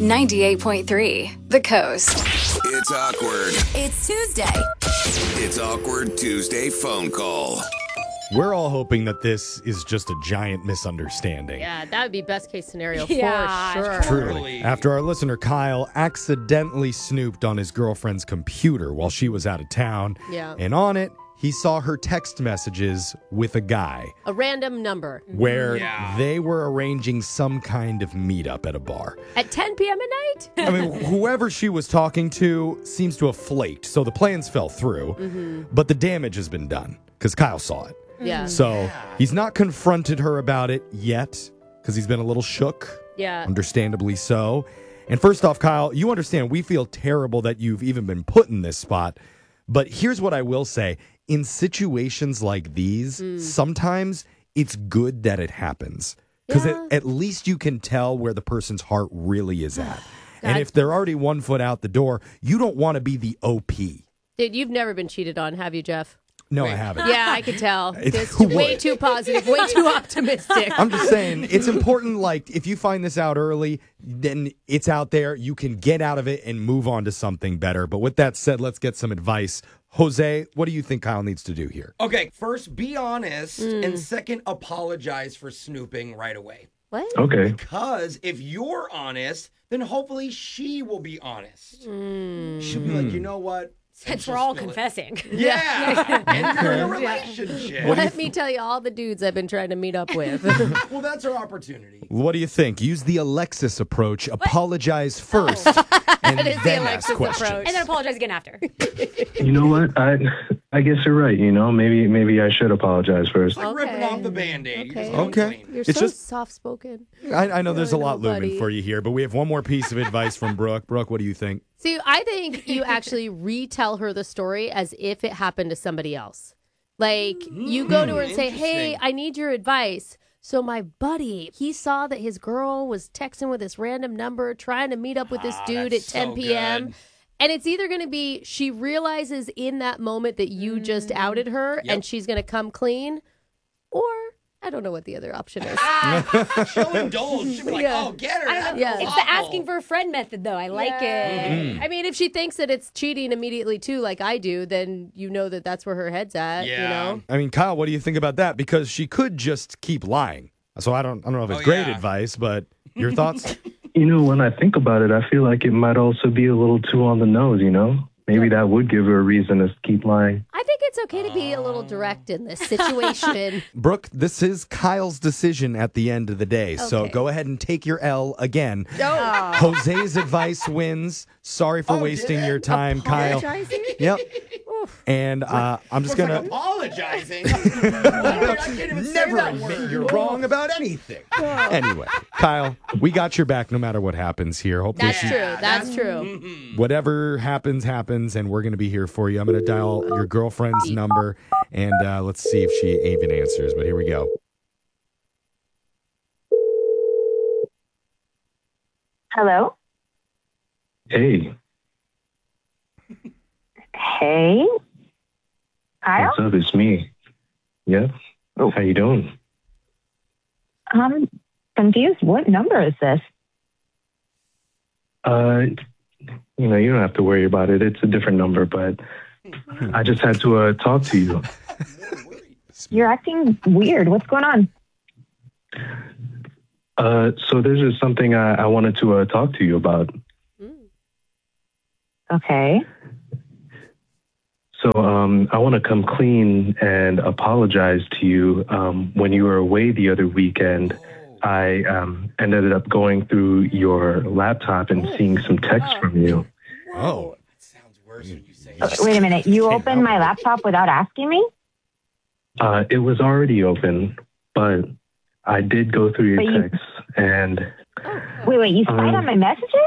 98.3 The Coast. It's awkward. It's Tuesday. It's Awkward Tuesday phone call. We're all hoping that this is just a giant misunderstanding. Yeah, that would be best case scenario Yeah, for sure. Truly. After our listener Kyle accidentally snooped on his girlfriend's computer while she was out of town. Yeah. And on it, he saw her text messages with a guy A random number. where they were arranging some kind of meetup at a bar. At 10 p.m. at night? I mean, whoever she was talking to seems to have flaked, so the plans fell through, but the damage has been done because Kyle saw it. Yeah. So he's not confronted her about it yet because he's been a little shook. Yeah. Understandably so. And first off, Kyle, you understand we feel terrible that you've even been put in this spot. But here's what I will say. In situations like these, sometimes it's good that it happens. Because at least you can tell where the person's heart really is at. And if they're already 1 foot out the door, you don't want to be the OP. Dude, you've never been cheated on, have you, Jeff? No, I haven't. Yeah, I could tell. It's Who way would? too positive, way too optimistic. I'm just saying, it's important, like, if you find this out early, then it's out there. You can get out of it and move on to something better. But with that said, let's get some advice. Jose, what do you think Kyle needs to do here? Okay, first, be honest, and second, apologize for snooping right away. What? Okay. Because if you're honest, then hopefully she will be honest. She'll be like, you know what? Since we're all confessing. Yeah. And you're in a relationship. Let me tell you all the dudes I've been trying to meet up with. Well, that's our opportunity. What do you think? Use the Alexis approach. Apologize first, and That is the then Alexis ask questions. approach. And then apologize again after. You know what? I guess you're right. You know, maybe I should apologize first. It's like ripping Okay. off the Band-Aid. You just Okay. come Okay. clean. You're It's so just- soft-spoken. I know there's a lot Little looming buddy. for you here, but we have one more piece of advice from Brooke. Brooke, what do you think? See, I think you actually retell her the story as if it happened to somebody else. Like, you go to her and say, hey, Interesting. I need your advice. So my buddy, he saw that his girl was texting with this random number, trying to meet up with this dude at that's 10 so p.m. good. And it's either going to be she realizes in that moment that you just outed her and she's going to come clean, or I don't know what the other option is. She'll indulge. She'll be like, Yeah. oh, get her. That's Yeah. It's the awful. asking for a friend method, though. I like it. I mean, if she thinks that it's cheating immediately too, like I do, then you know that that's where her head's at. You Yeah. know. I mean, Kyle, what do you think about that? Because she could just keep lying. So I don't know if it's great yeah. advice, but your thoughts? You know, when I think about it, I feel like it might also be a little too on the nose, you know? Maybe that would give her a reason to keep lying. I think it's okay to be a little direct in this situation. Brooke, this is Kyle's decision at the end of the day. So Okay. go ahead and take your L again. No. Jose's advice wins. Sorry for wasting did it? your time, Kyle. Apologizing? Yep. And I'm just Looks going like to apologizing. I can't even say never that admit word. you're wrong about anything. Anyway, Kyle, we got your back no matter what happens here. Hopefully That's true. That's true. whatever happens, and we're going to be here for you. I'm going to dial your girlfriend's number, and let's see if she even answers. But here we go. Hello? Hey, Hey? Kyle? what's up? It's me. Yeah? Oh. How you doing? I'm confused. What number is this? You know, you don't have to worry about it. It's a different number, but I just had to talk to you. You're acting weird. What's going on? So there's just something I wanted to talk to you about. Okay. So I want to come clean and apologize to you. When you were away the other weekend, I ended up going through your laptop and seeing some texts from you. Oh. Sounds worse when you say Wait a minute. You opened my laptop without asking me? It was already open, but I did go through But your you- texts, and Wait. You spied on my messages?